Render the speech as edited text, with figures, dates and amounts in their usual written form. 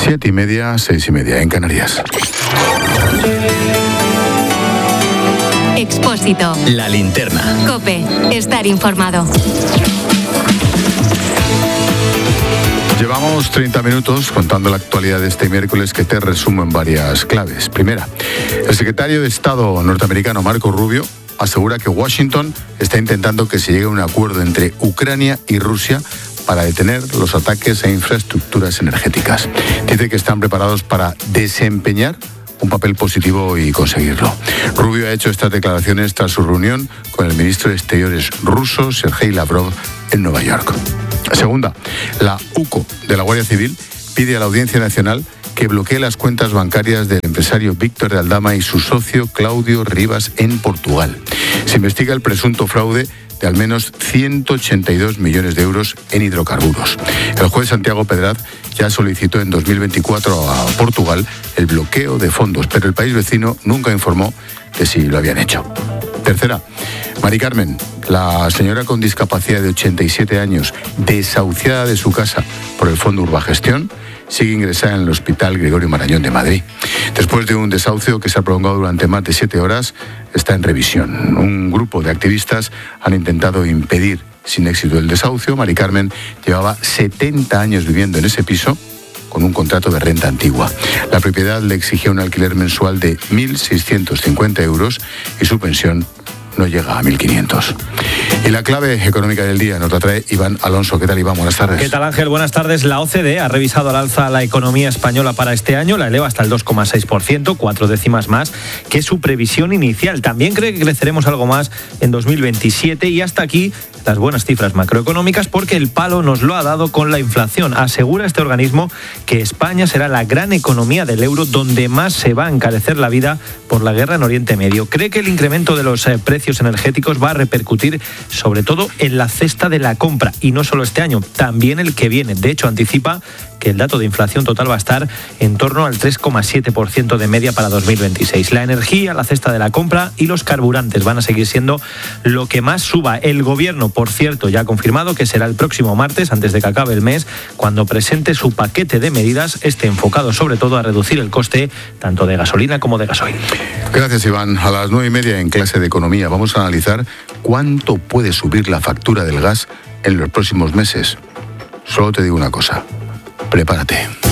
7:30, 6:30 en Canarias. Expósito. La linterna. COPE. Estar informado. Llevamos 30 minutos contando la actualidad de este miércoles, que te resumo en varias claves. Primera, el secretario de Estado norteamericano Marco Rubio asegura que Washington está intentando que se llegue a un acuerdo entre Ucrania y Rusia para detener los ataques a infraestructuras energéticas. Dice que están preparados para desempeñar un papel positivo y conseguirlo. Rubio ha hecho estas declaraciones tras su reunión con el ministro de Exteriores ruso, Sergei Lavrov, en Nueva York. Segunda, la UCO de la Guardia Civil pide a la Audiencia Nacional que bloquee las cuentas bancarias del empresario Víctor de Aldama y su socio Claudio Rivas en Portugal. Se investiga el presunto fraude de al menos 182 millones de euros en hidrocarburos. El juez Santiago Pedraz ya solicitó en 2024 a Portugal el bloqueo de fondos, pero el país vecino nunca informó de si lo habían hecho. Tercera, Mari Carmen, la señora con discapacidad de 87 años, desahuciada de su casa por el Fondo Urbagestión, sigue ingresada en el Hospital Gregorio Marañón de Madrid. Después de un desahucio que se ha prolongado durante más de 7 horas, está en revisión. Un grupo de activistas han intentado impedir sin éxito el desahucio. Mari Carmen llevaba 70 años viviendo en ese piso con un contrato de renta antigua. La propiedad le exigía un alquiler mensual de 1.650 euros y su pensión no llega a 1.500. Y la clave económica del día nos la trae Iván Alonso. ¿Qué tal, Iván? Buenas tardes. ¿Qué tal, Ángel? Buenas tardes. La OCDE ha revisado al alza la economía española para este año, la eleva hasta el 2,6%, 4 décimas más que su previsión inicial. También cree que creceremos algo más en 2027 y hasta aquí las buenas cifras macroeconómicas, porque el palo nos lo ha dado con la inflación. Asegura este organismo que España será la gran economía del euro donde más se va a encarecer la vida por la guerra en Oriente Medio. Cree que el incremento de los precios energéticos va a repercutir sobre todo en la cesta de la compra, y no solo este año, también el que viene. De hecho, anticipa que el dato de inflación total va a estar en torno al 3,7% de media para 2026. La energía, la cesta de la compra y los carburantes van a seguir siendo lo que más suba. El gobierno, por cierto, ya ha confirmado que será el próximo martes, antes de que acabe el mes, cuando presente su paquete de medidas, enfocado sobre todo a reducir el coste tanto de gasolina como de gasoil. Gracias, Iván. A las 9:30 en clase de economía vamos a analizar cuánto puede subir la factura del gas en los próximos meses. Solo te digo una cosa: prepárate.